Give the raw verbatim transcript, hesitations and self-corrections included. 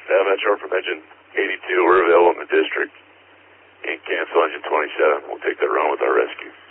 Uh, Metro from engine eighty-two, we're available in the district. And cancel engine twenty-seven. We'll take that run with our rescue.